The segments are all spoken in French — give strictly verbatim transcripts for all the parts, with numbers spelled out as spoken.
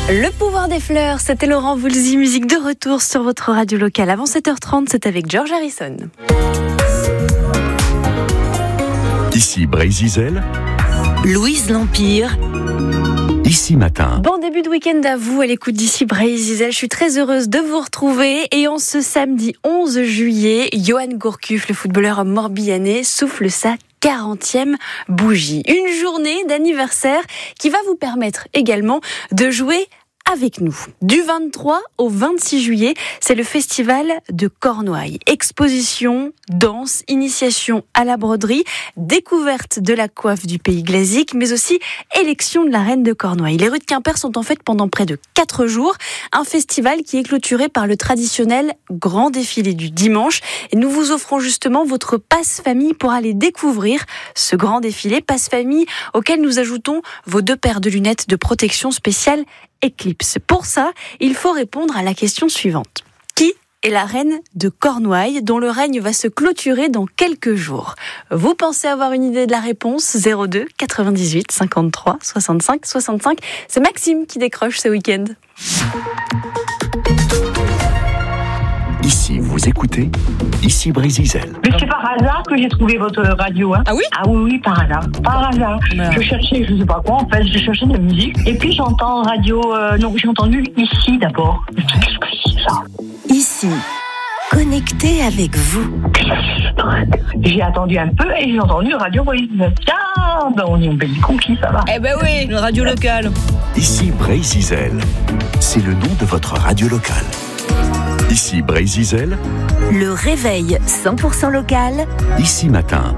Le pouvoir des fleurs, c'était Laurent Voulzy, musique de retour sur votre radio locale. Avant sept heures trente, c'est avec George Harrison. Ici Brésil, Louise L'Empire. Ici Matin. Bon début de week-end à vous à l'écoute d'Ici Brésil. Je suis très heureuse de vous retrouver. Et en ce samedi onze juillet, Johan Gourcuff, le footballeur morbihanais, souffle sa quarantième bougie. Une journée d'anniversaire qui va vous permettre également de jouer avec nous. Du vingt-trois au vingt-six juillet, c'est le festival de Cornouailles. Exposition, danse, initiation à la broderie, découverte de la coiffe du pays glazique, mais aussi élection de la reine de Cornouailles. Les rues de Quimper sont en fait pendant près de quatre jours. Un festival qui est clôturé par le traditionnel grand défilé du dimanche. Et nous vous offrons justement votre passe-famille pour aller découvrir ce grand défilé. Passe-famille auquel nous ajoutons vos deux paires de lunettes de protection spéciale Eclipse. Pour ça, il faut répondre à la question suivante. Qui est la reine de Cornouailles dont le règne va se clôturer dans quelques jours? Vous pensez avoir une idée de la réponse? zéro deux quatre-vingt-dix-huit cinquante-trois soixante-cinq soixante-cinq. C'est Maxime qui décroche ce week-end. Ici, vous écoutez Ici Brésil. Mais c'est par hasard que j'ai trouvé votre radio. Hein. Ah oui? Ah oui, oui, par hasard. Par hasard. Non. Je cherchais, je sais pas quoi, en fait, je cherchais de la musique. Et puis j'entends radio, euh, non, j'ai entendu ici d'abord. Qu'est-ce que c'est ça? Ici, connecté avec vous. J'ai attendu un peu et j'ai entendu radio Brésil. Tiens, ben on est en pays conquis, ça va. Eh ben oui, une radio locale. Ici Brésil, c'est le nom de votre radio locale. Ici Brésil, Le réveil cent pour cent local. Ici Matin.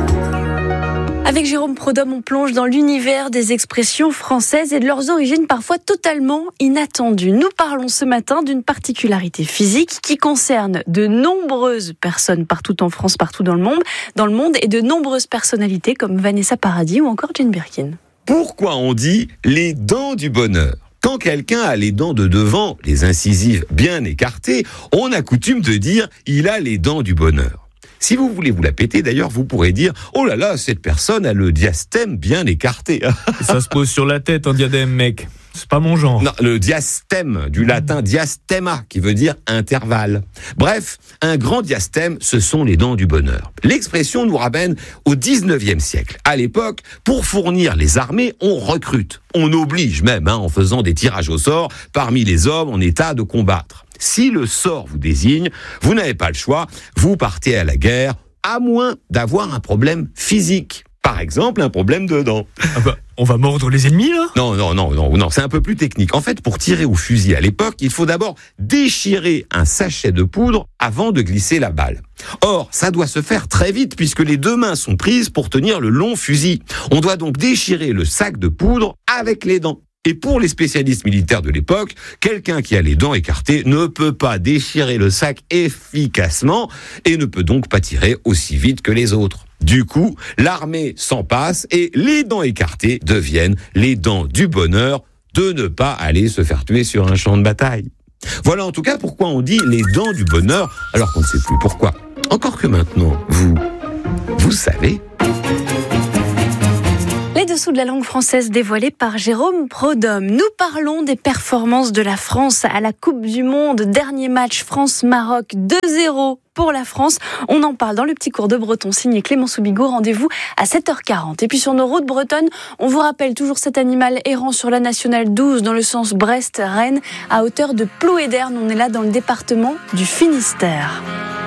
Avec Jérôme Prodhomme, on plonge dans l'univers des expressions françaises et de leurs origines parfois totalement inattendues. Nous parlons ce matin d'une particularité physique qui concerne de nombreuses personnes partout en France, partout dans le monde, dans le monde et de nombreuses personnalités comme Vanessa Paradis ou encore Jane Birkin. Pourquoi on dit les dents du bonheur ? Quand quelqu'un a les dents de devant, les incisives bien écartées, on a coutume de dire « il a les dents du bonheur ». Si vous voulez vous la péter, d'ailleurs, vous pourrez dire « oh là là, cette personne a le diastème bien écarté ». Ça se pose sur la tête, un diadème, mec. C'est pas mon genre. Non, le diastème, du latin diastema, qui veut dire intervalle. Bref, un grand diastème, ce sont les dents du bonheur. L'expression nous ramène au dix-neuvième siècle. À l'époque, pour fournir les armées, on recrute. On oblige même, hein, en faisant des tirages au sort, parmi les hommes en état de combattre. Si le sort vous désigne, vous n'avez pas le choix, vous partez à la guerre, à moins d'avoir un problème physique. Par exemple, un problème de dents. Ah bah, on va mordre les ennemis, là ? Non, non, non, non, non, c'est un peu plus technique. En fait, pour tirer au fusil à l'époque, il faut d'abord déchirer un sachet de poudre avant de glisser la balle. Or, ça doit se faire très vite puisque les deux mains sont prises pour tenir le long fusil. On doit donc déchirer le sac de poudre avec les dents. Et pour les spécialistes militaires de l'époque, quelqu'un qui a les dents écartées ne peut pas déchirer le sac efficacement et ne peut donc pas tirer aussi vite que les autres. Du coup, l'armée s'en passe et les dents écartées deviennent les dents du bonheur de ne pas aller se faire tuer sur un champ de bataille. Voilà en tout cas pourquoi on dit les dents du bonheur alors qu'on ne sait plus pourquoi. Encore que maintenant, vous, vous savez. Les dessous de la langue française dévoilés par Jérôme Prodhomme. Nous parlons des performances de la France à la Coupe du Monde. Dernier match France-Maroc, deux zéro pour la France. On en parle dans le petit cours de breton signé Clément Soubigo. Rendez-vous à sept heures quarante. Et puis sur nos routes bretonnes, on vous rappelle toujours cet animal errant sur la nationale douze dans le sens Brest-Rennes à hauteur de Plouéderne. On est là dans le département du Finistère.